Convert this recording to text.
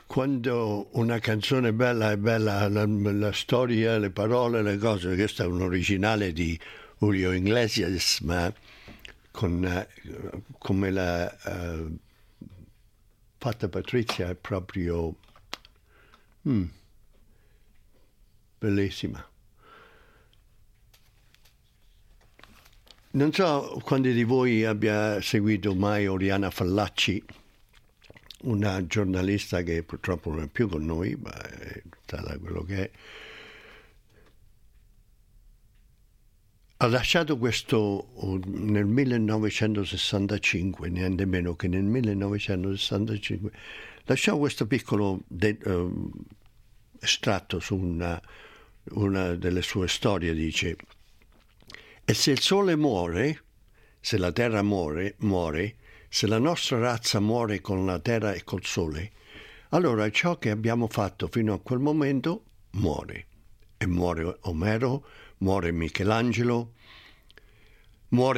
quando una canzone bella è bella, la storia, le parole, le cose, questo è un originale di Julio Iglesias, ma come l'ha fatta Patrizia è proprio bellissima. Non so quanti di voi abbia seguito mai Oriana Fallaci, una giornalista che purtroppo non è più con noi, ma è stata quello che è. Ha lasciato questo nel 1965, niente meno che nel 1965, lasciò questo piccolo estratto su una delle sue storie, dice: e se il sole muore, se la terra muore, se la nostra razza muore con la terra e col sole, allora ciò che abbiamo fatto fino a quel momento muore. E muore Omero, muore Michelangelo, muore